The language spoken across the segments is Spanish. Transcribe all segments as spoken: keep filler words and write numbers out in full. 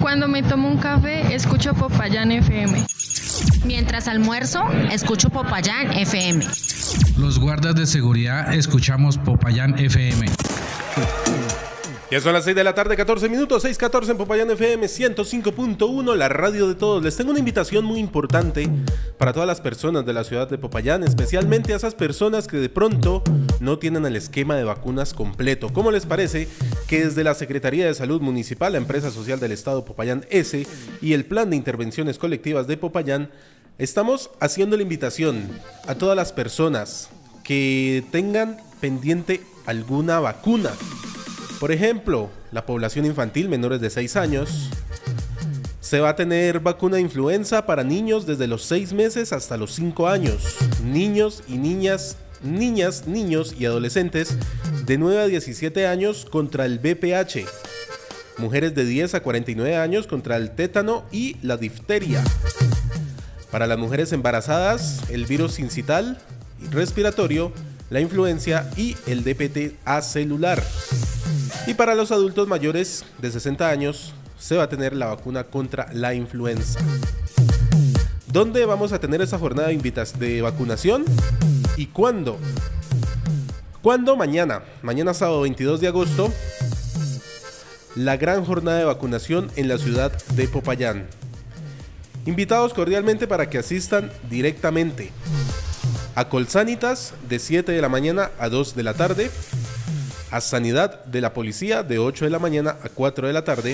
Cuando me tomo un café, escucho Popayán F M. Mientras almuerzo, escucho Popayán F M. Los guardas de seguridad escuchamos Popayán F M. Ya son las seis de la tarde, catorce minutos, seis catorce en Popayán F M ciento cinco punto uno, la radio de todos. Les tengo una invitación muy importante para todas las personas de la ciudad de Popayán, especialmente a esas personas que de pronto no tienen el esquema de vacunas completo. ¿Cómo les parece que desde la Secretaría de Salud Municipal, la Empresa Social del Estado Popayán S y el Plan de Intervenciones Colectivas de Popayán, estamos haciendo la invitación a todas las personas que tengan pendiente alguna vacuna? Por ejemplo, la población infantil menores de seis años, se va a tener vacuna de influenza para niños desde los seis meses hasta los cinco años, niños y niñas, niñas, niños y adolescentes de nueve a diecisiete años contra el V I H, mujeres de diez a cuarenta y nueve años contra el tétano y la difteria. Para las mujeres embarazadas, el virus sincital respiratorio, la influencia y el D P T A celular. Y para los adultos mayores de sesenta años se va a tener la vacuna contra la influenza. ¿Dónde vamos a tener esa jornada de, invitas de vacunación? ¿Y cuándo? ¿Cuándo? Mañana. Mañana sábado veintidós de agosto. La gran jornada de vacunación en la ciudad de Popayán. Invitados cordialmente para que asistan directamente a Colsanitas de siete de la mañana a dos de la tarde. A Sanidad de la Policía de ocho de la mañana a cuatro de la tarde,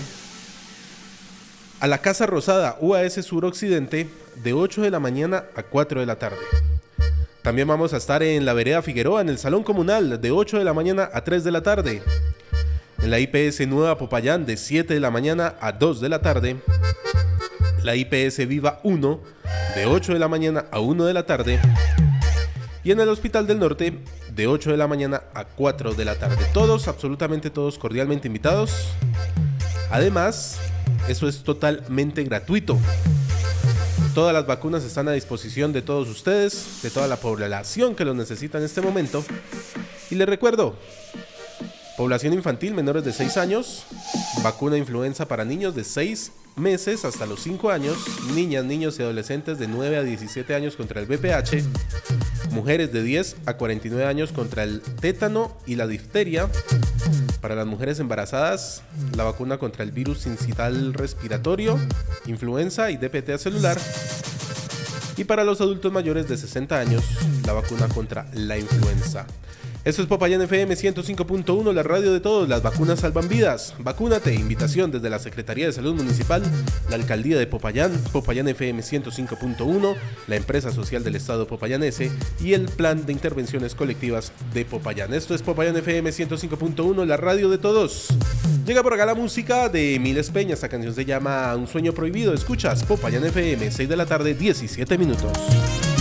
a la Casa Rosada U A S Suroccidente de ocho de la mañana a cuatro de la tarde. También vamos a estar en la Vereda Figueroa en el Salón Comunal de ocho de la mañana a tres de la tarde, en la I P S Nueva Popayán de siete de la mañana a dos de la tarde, la I P S Viva uno de ocho de la mañana a una de la tarde, y en el Hospital del Norte de ocho de la mañana a cuatro de la tarde. Todos, absolutamente todos, cordialmente invitados. Además, eso es totalmente gratuito. Todas las vacunas están a disposición de todos ustedes, de toda la población que lo necesita en este momento. Y les recuerdo, población infantil menores de seis años, vacuna de influenza para niños de seis meses hasta los cinco años, niñas, niños y adolescentes de nueve a diecisiete años contra el V I H, mujeres de diez a cuarenta y nueve años contra el tétano y la difteria. Para las mujeres embarazadas, la vacuna contra el virus sincital respiratorio, influenza y D P T A celular. Y para los adultos mayores de sesenta años, la vacuna contra la influenza. Esto es Popayán F M ciento cinco punto uno, la radio de todos. Las vacunas salvan vidas. Vacúnate. Invitación desde la Secretaría de Salud Municipal, la Alcaldía de Popayán, Popayán F M ciento cinco punto uno, la Empresa Social del Estado Popayán S y el Plan de Intervenciones Colectivas de Popayán. Esto es Popayán F M ciento cinco punto uno, la radio de todos. Llega por acá la música de Miles Peña. Esta canción se llama Un Sueño Prohibido. Escuchas Popayán F M, seis de la tarde, diecisiete minutos.